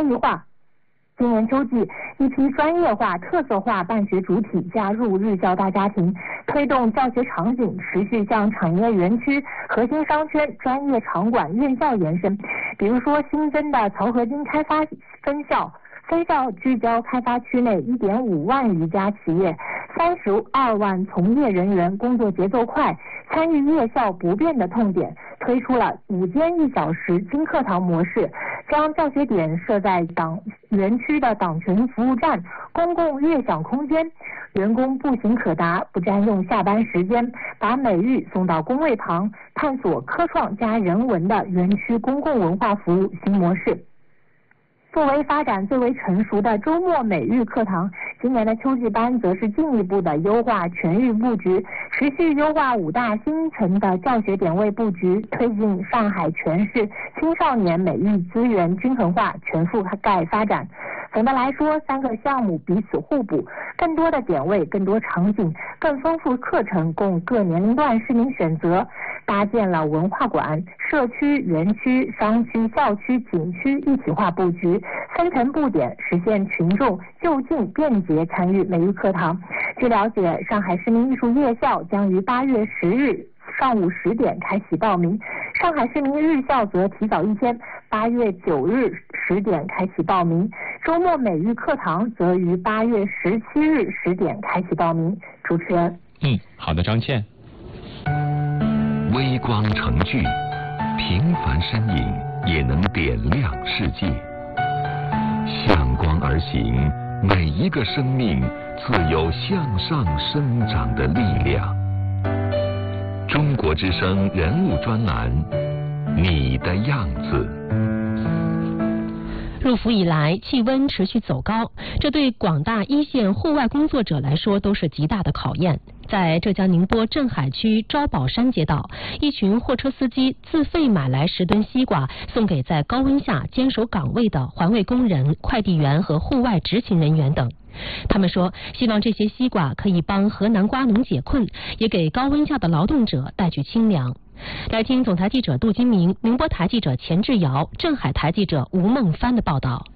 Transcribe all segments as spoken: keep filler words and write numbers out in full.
益化。今年秋季，一批专业化、特色化办学主体加入日校大家庭，推动教学场景持续向产业园区、核心商圈、专业场馆、院校延伸。比如说，新增的漕河泾开发分校。分校聚焦开发区内一点五万余家企业，三十二万从业人员，工作节奏快，参与夜校不变的痛点，推出了午间一小时精课堂模式，将教学点设在党园区的党群服务站、公共悦享空间，员工步行可达，不占用下班时间，把美育送到工位旁，探索科创加人文的园区公共文化服务新模式。作为发展最为成熟的周末美育课堂，今年的秋季班则是进一步的优化全域布局，持续优化五大新城的教学点位布局，推进上海全市青少年美育资源均衡化全覆盖发展。总的来说，三个项目彼此互补，更多的点位、更多场景、更丰富课程供各年龄段市民选择，搭建了文化馆、社区、园区、商区、校区、景区一体化布局，分层布点，实现群众就近便捷参与美育课堂。据了解，上海市民艺术夜校将于八月十日上午十点开启报名，上海市民日校则提早一天，八月九日十点开启报名。周末美育课堂则于八月十七日十点开启报名。主持人， 嗯，好的，张倩。 微光成炬，平凡身影也能点亮世界。向光而行，每一个生命自有向上生长的力量。中国之声人物专栏，你的样子。 入伏以来，气温持续走高，这对广大一线户外工作者来说都是极大的考验。在浙江宁波镇海区招宝山街道，一群货车司机自费买来十吨西瓜，送给在高温下坚守岗位的环卫工人、快递员和户外执勤人员等。他们说，希望这些西瓜可以帮河南瓜农解困，也给高温下的劳动者带去清凉。来听总台记者杜金明、宁波台记者钱志尧、镇海台记者吴梦帆的报道。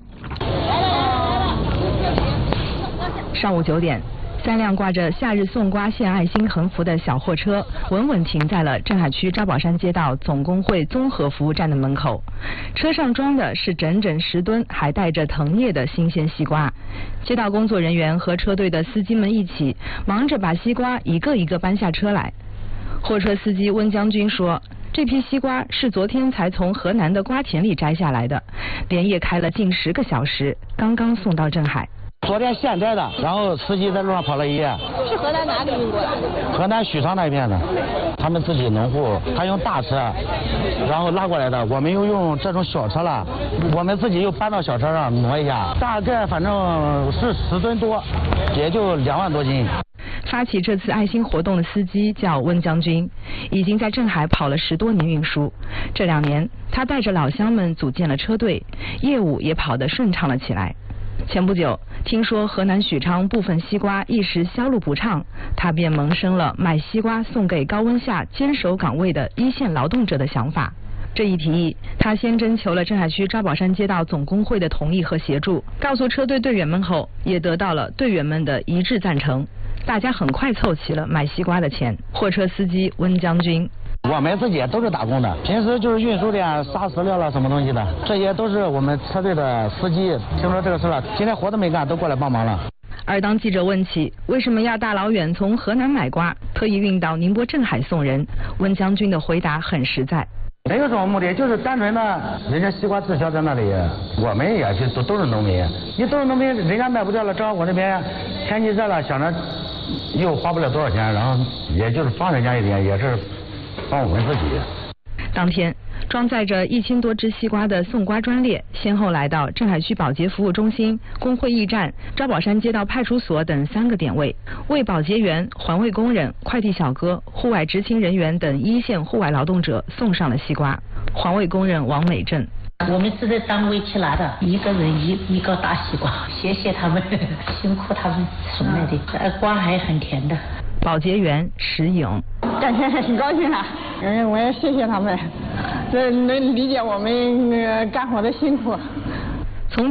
上午九点，三辆挂着夏日送瓜献爱心横幅的小货车稳稳停在了镇海区招宝山街道总工会综合服务站的门口，车上装的是整整十吨还带着藤叶的新鲜西瓜。街道工作人员和车队的司机们一起忙着把西瓜一个一个搬下车来。货车司机温将军说，这批西瓜是昨天才从河南的瓜田里摘下来的，连夜开了近十个小时，刚刚送到镇海。 昨天现摘的，然后司机在路上跑了一夜。 是河南哪里运过来的？ 河南许昌那边的，他们自己农户，他用大车，然后拉过来的。我们又用这种小车了，我们自己又搬到小车上挪一下，大概反正是十吨多，也就两万多斤。 发起这次爱心活动的司机叫温将军，已经在镇海跑了十多年运输。这两年，他带着老乡们组建了车队，业务也跑得顺畅了起来。前不久，听说河南许昌部分西瓜一时销路不畅，他便萌生了卖西瓜送给高温下坚守岗位的一线劳动者的想法。这一提议，他先征求了镇海区招宝山街道总工会的同意和协助，告诉车队队员们后，也得到了队员们的一致赞成。大家很快凑齐了买西瓜的钱。货车司机温将军， 我们自己也都是打工的，平时就是运输点杀饲料了什么东西的，这些都是我们车队的司机。听说这个事了，今天活都没干，都过来帮忙了。 而当记者问起为什么要大老远从河南买瓜，特意运到宁波镇海送人，温将军的回答很实在。 没有什么目的，就是单纯的，人家西瓜滞销在那里，我们也是都都是农民，你都是农民，人家卖不掉了，正好我这边天气热了，想着又花不了多少钱，然后也就是帮人家一点，也是帮我们自己。 当天，装载着一千多只西瓜的送瓜专列，先后来到镇海区保洁服务中心、工会驿站、招宝山街道派出所等三个点位，为保洁员、环卫工人、快递小哥、户外执勤人员等一线户外劳动者送上了西瓜。环卫工人王美正， 我们是在单位去拿的，一个人一一个大西瓜，谢谢他们，辛苦他们送来的，呃，瓜还很甜的。 保洁员石颖， 感觉很高兴啊，嗯，我也谢谢他们，这能理解我们、呃、干活的辛苦。